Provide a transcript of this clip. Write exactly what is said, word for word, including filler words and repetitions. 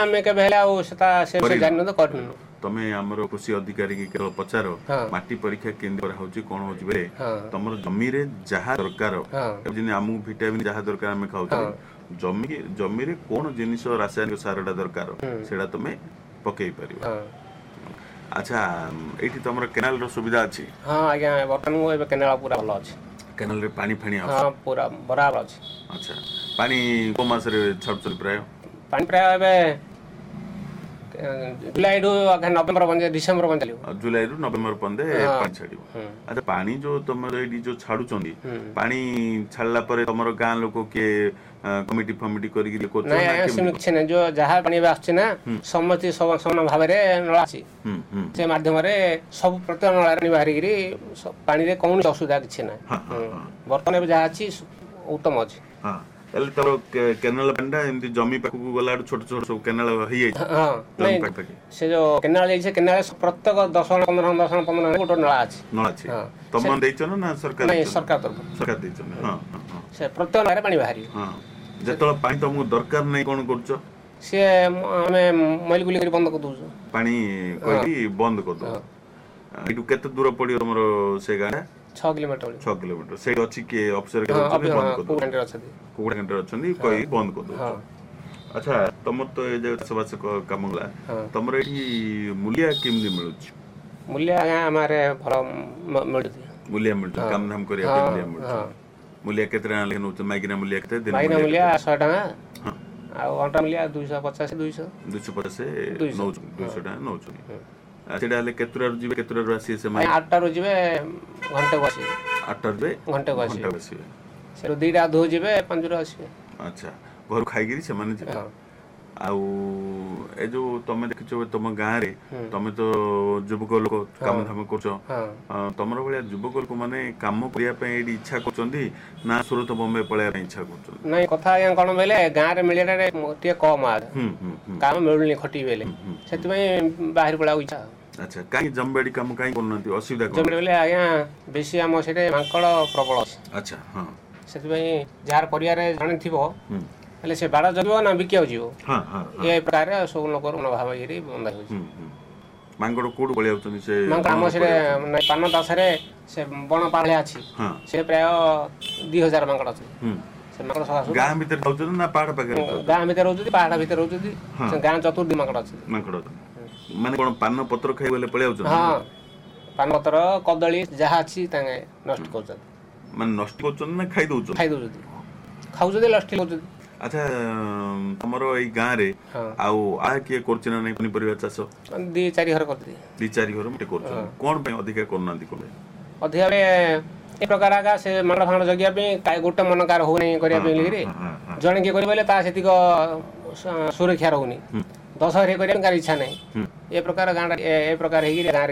आम के जान तो कर तमे हमर कृषि अधिकारी की केवल पचार माटी परीक्षा केंद्र करा होची कोन होची बे तमर जमी रे जहा दरकार जिन आमु विटामिन जहा दरकार हम खाउ जमी जमी रे कोन जिनिस रासायनिक सारडा दरकार सेडा तमे पकेई परिबा। अच्छा एठी तमर केनाल रो सुविधा अछि? हां आज्ञा बर्तन मो एबे केनाल पूरा भलो अछि। केनाल रे पानी फानी आ हां पूरा बराबर अछि। अच्छा पानी को मास रे छड़छड़ प्राय पानी प्राय एबे जुलाई रु नवेम्बर पंजे डिसेंबर पंजे चलियो जुलाई रु नवेम्बर पंजे पानी छाडियो। अच्छा पानी जो तमर एडी जो छाडु चंदी पानी छाडला परे तमर गां लोक के कमिटी फमिटी करी के कोच ना सुन छ न जो जहा पानी आछ ना समति समान भाव रे नळा अछि से माध्यम रे सब प्रति नळा रे बाहरी गिरी पानी रे कोन असुविधा किछ ना बर्तन एबे जहा अछि उत्तम अछि। हां एल तरो केनाल पेंडा एमती जमी पाखु गला छोट छोट सब केनाल होई हां नहीं से जो केनाल जाई से केनाल प्रत्येक दस पंद्रह दस पंद्रह गोटो नळा अछि नळा अछि तमन दैछन ना सरकार नहीं सरकार तरफ सरकार दैछन हां हां से प्रत्येक नळा रे पानी बाहरी हां जेतलो पानी तमु दरकार नहीं कोन करछो से हमें मैल गुली बंद कर दउ पानी कोई बंद कर दउ एटू केते दूर पड़ियो हमरो से गाडा छह किलोमीटर छह किलोमीटर से अछि के अफसर के बंद कर दउ कुंडर अछि कुंडर घंटे अछि कोई बंद कर दउ। अच्छा तमर तो ए जे सबसे कामला तमर एठी मूल्य केमनी मिलुछ? मूल्य हमारे भरो मिलुछ मूल्य मिलुछ काम धाम करिया के मूल्य मिलुछ मूल्य केतना लेन होत माइग्रा मूल्य केते दिन माइग्रा मूल्य सौ टका आ घंटा मूल्य दो सौ पचास दो सौ दो सौ पचास नौ दो सौ टका नौ सेडा ले केतरा जिवे केतरा राशि से माइ आठ टा जिवे घंटे बसी आठ टा बे घंटे बसी घंटे बसी से दीटा धो जिवे पांच रो आसी। अच्छा घर खाई गिरी से माने जे आउ ए जो तमे देखिछो तम गां रे तमे तो युवक लोक काम धाम करछो तमर बलिया युवक लोक माने काम करिया पे एडी इच्छा करछंदी ना सूरत बॉम्बे पळया पे इच्छा करछंदी? नहीं कथा या कोन बेले गां रे मिलिया रे टे कम आ काम मिलुनी खटी बेले सेति में बाहर पळा इच्छा। अच्छा काई जमबेडी काम काई कोननती असुविधा कोन? जमबेडी बेले आया बेसी हम सेटे मांकड़ प्रबल अछि। अच्छा हां सेति में जार परिवार रे जानि थिबो हेले से बाड़ा जलिबो ना बिकिया जिवो हां हां ए प्रकार सब लोक मनोभाव गिरी बंदा होई मांगड़ कोड बळिया होतनी से मांगड़ हम से नै पान दासरे से बण पाळे अछि से प्राय दो हज़ार मांगड़ अछि से मांगड़ सब गां भीतर रहउछ ना पहाड़ पाके गां भीतर रहउछ पहाड़ भीतर रहउछ से गां चतुर्दी मांगड़ अछि मांगड़ माने कोन पान पत्र खाइ बोले पळे होछ हां पान पत्र कदली जहा अछि तांगे नष्ट करछ माने नष्ट करछ ना खाइ दउछ खाइ दउछ खाउ जदे नष्ट करछ। अच्छा तमरो ए गां रे आउ आ के करछना नै पनी परिवार चाष दी चारि घर करती दी चारि घर मटे करछ कोन पे अधिका करनांती कोले अधिका रे ए प्रकार आगा से मांगड़ फांगड़ जगिया पे काय गोटे मनकार हो नै करिया पे लिरे जण के करि बोले ता सेति को सुरक्षा रहउनी दस हरे करिया कार इच्छा नै ए प्रकार गां ए प्रकार हेगी गां